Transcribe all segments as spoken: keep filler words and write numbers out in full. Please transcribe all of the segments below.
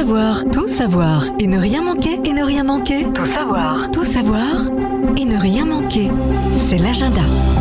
savoir, tout savoir et ne rien manquer et ne rien manquer. Tout savoir, tout savoir et ne rien manquer. C'est l'agenda.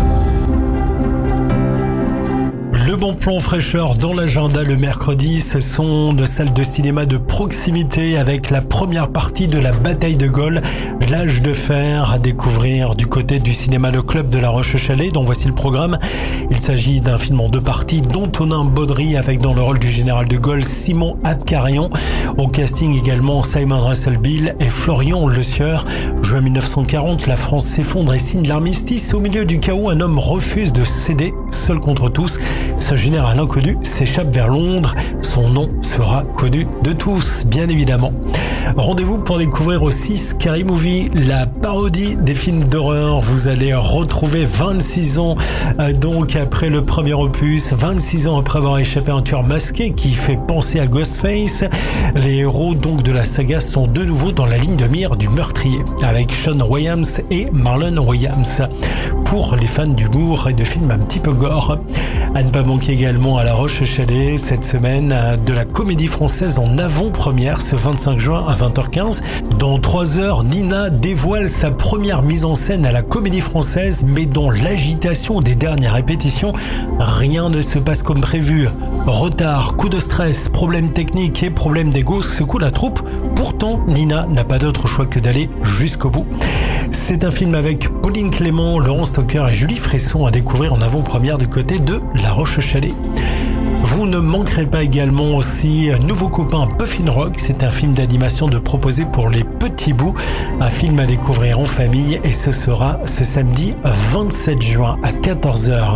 Le bon plan fraîcheur dans l'agenda le mercredi, ce sont de salles de cinéma de proximité avec la première partie de la bataille de Gaulle, l'âge de fer à découvrir du côté du cinéma Le Club de La Roche-Chalais, dont voici le programme. Il s'agit d'un film en deux parties d'Antonin Baudry avec dans le rôle du général de Gaulle Simon Abkarian. Au casting également Simon Russell Bill et Florian Le Sieur. Juin mille neuf cent quarante, la France s'effondre et signe l'armistice. Au milieu du chaos, un homme refuse de céder, seul contre tous. Ce général inconnu s'échappe vers Londres. Son nom sera connu de tous, bien évidemment. Rendez-vous pour découvrir aussi Scary Movie, la parodie des films d'horreur. Vous allez retrouver vingt-six ans euh, donc après le premier opus, vingt-six ans après avoir échappé à un tueur masqué qui fait penser à Ghostface. Les héros donc de la saga sont de nouveau dans la ligne de mire du meurtrier avec Sean Williams et Marlon Williams. Pour les fans d'humour et de films un petit peu gore, à ne pas manquer également à La Roche-Chalais cette semaine de la comédie française en avant-première ce vingt-cinq juin à vingt heures quinze. Dans trois heures, Nina dévoile sa première mise en scène à la comédie française, mais dans l'agitation des dernières répétitions, rien ne se passe comme prévu. Retard, coup de stress, problèmes techniques et problèmes d'ego secouent la troupe. Pourtant, Nina n'a pas d'autre choix que d'aller jusqu'au bout. C'est un film avec Pauline Clément, Laurent Stocker et Julie Fresson à découvrir en avant-première du côté de La Roche-Chalais. Vous ne manquerez pas également aussi Nouveau copain Puffin Rock. C'est un film d'animation de proposer pour les petits bouts. Un film à découvrir en famille et ce sera ce samedi vingt-sept juin à quatorze heures.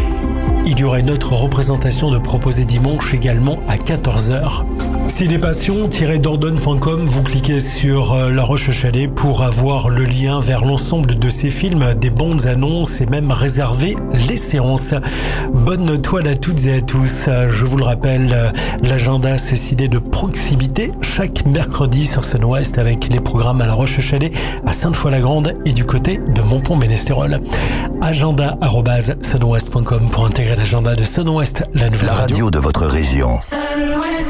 Il y aura une autre représentation de proposer dimanche également à quatorze heures. Cinépassion tiret dordogne point com, vous cliquez sur La Roche-Chalais pour avoir le lien vers l'ensemble de ces films, des bandes annonces et même réserver les séances. Bonne toile à toutes et à tous. Je vous le rappelle, l'agenda c'est ciné de proximité chaque mercredi sur Sun Ouest avec les programmes à La Roche-Chalais, à Sainte-Foy-la-Grande et du côté de Montpont-Ménestérol. agenda arobase sun ouest point com pour intégrer l'agenda de Sun Ouest, la nouvelle la radio. radio de votre région. Sun Ouest.